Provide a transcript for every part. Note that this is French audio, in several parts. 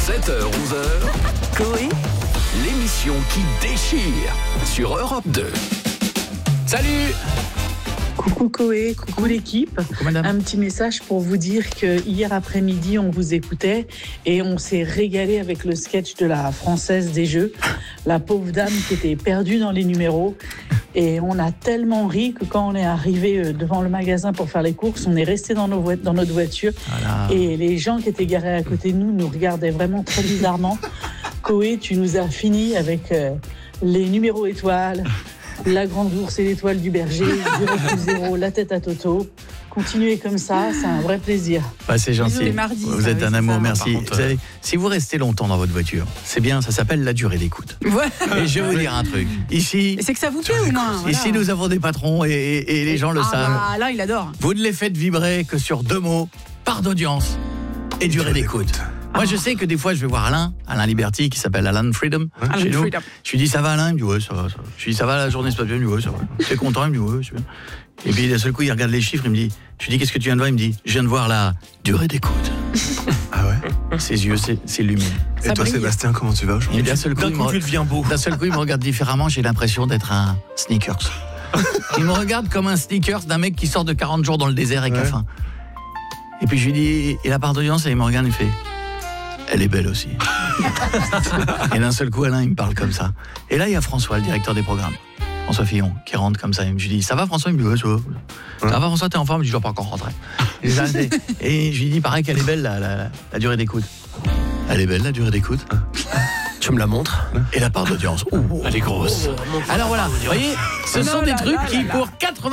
7h-11h, Coé, l'émission qui déchire sur Europe 2. Salut! Coucou Coé, coucou l'équipe. Coucou madame. Un petit message pour vous dire que hier après-midi, on vous écoutait et on s'est régalé avec le sketch de la Française des Jeux, la pauvre dame qui était perdue dans les numéros. Et on a tellement ri que quand on est arrivé devant le magasin pour faire les courses, on est resté dans notre voiture. Voilà. Et les gens qui étaient garés à côté de nous regardaient vraiment très bizarrement. Coé, tu nous as fini avec les numéros étoiles, la grande ours et l'étoile du berger, 0+0, la tête à Toto. Continuez comme ça, c'est un vrai plaisir. Bah, c'est gentil. Bisous les mardis, vous ça, êtes oui, un c'est amour, ça. merci. Par contre, Vous savez, si vous restez longtemps dans votre voiture, c'est bien, ça s'appelle la durée d'écoute. Ouais. Et je vais vous dire un truc. Ici, Et c'est que ça vous plaît au moins. Voilà. ici, nous avons des patrons et les gens le savent. Ah, là, il adore. Vous ne les faites vibrer que sur 2 mots, part d'audience et durée d'écoute. Moi, je sais que des fois, je vais voir Alain Liberty, qui s'appelle Alan Freedom. Alan chez nous. Freedom. Je lui dis, ça va Alain? Il me dit, ouais, ça va. Je lui dis, ça va, la journée se passe bien? Il me dit, ouais, ça va. T'es content? Il me dit, ouais, c'est bien. Et puis, d'un seul coup, il regarde les chiffres, il me dit, je lui dis, qu'est-ce que tu viens de voir? Il me dit, je viens de voir la durée d'écoute. Ah ouais. Ses yeux s'illuminent. Et Ça toi, brille. Sébastien, comment tu vas Et aujourd'hui? d'un seul coup, tu deviens beau. d'un seul coup, il me regarde différemment, j'ai l'impression d'être un sneakers. Il me regarde comme un sneakers d'un mec qui sort de 40 jours dans le désert avec Ouais. la faim. Et puis je lui dis, et la part d'audience, et il me regarde et il fait, elle est belle aussi. Et d'un seul coup, Alain, il me parle comme ça. Et là, il y a François, le directeur des programmes. François Fillon, qui rentre comme ça. Et je lui dis, ça va François? Il me dit, ouais, ça va. Ça va François, t'es en forme? Je dis, je dois pas encore rentrer. Et je lui dis, pareil qu'elle est belle, la durée d'écoute. Elle est belle, la durée d'écoute. Tu me la montres? Et la part d'audience, elle est grosse. Alors voilà, vous voyez, ce sont des trucs qui, pour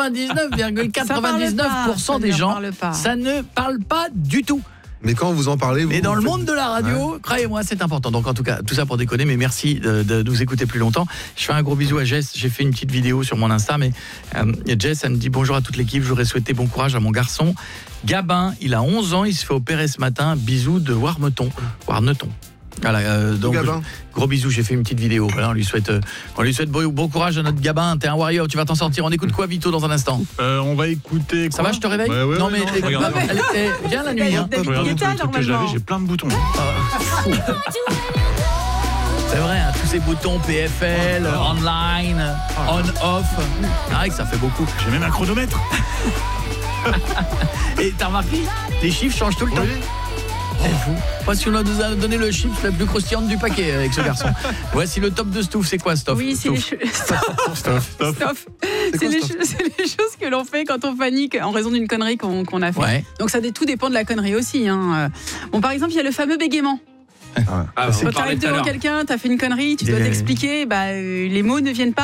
99,99% des gens, ça ne parle pas du tout. Mais quand vous en parlez, vous... Mais dans le faites- monde de la radio, croyez-moi, c'est important. Donc en tout cas, tout ça pour déconner, mais merci de nous écouter plus longtemps. Je fais un gros bisou à Jess. J'ai fait une petite vidéo sur mon Insta, mais Jess, elle me dit bonjour à toute l'équipe. Je voudrais souhaiter bon courage à mon garçon Gabin. Il a 11 ans, il se fait opérer ce matin. Bisous de Warneton. Voilà, donc Gabin. gros bisous, j'ai fait une petite vidéo. Voilà, on lui souhaite bon courage à notre Gabin. T'es un warrior, tu vas t'en sortir. On écoute quoi, Vito, dans un instant? On va écouter quoi? Ça va, je te réveille? Ouais, Non, mais regarde. viens la nuit. Hein. David Je regarde Guetta, tous les trucs que j'avais, normalement. j'ai plein de boutons. C'est vrai, hein, tous ces boutons PFL, online, on-off. C'est vrai que ça fait beaucoup. J'ai même un chronomètre. Et t'as remarqué, les chiffres changent tout le temps. C'est fou. Parce qu'on nous a donné le chiffre le plus croustillant du paquet avec ce garçon. Voici le top de Stouff. C'est quoi, Stouff? Oui, c'est les choses. Stop. C'est les choses que l'on fait quand on panique en raison d'une connerie qu'on a fait. Ouais. Donc tout dépend de la connerie aussi. Hein. Bon, par exemple, il y a le fameux bégaiement. Ah, Quand tu arrives devant quelqu'un, tu as fait une connerie, tu dois t'expliquer, les mots ne viennent pas.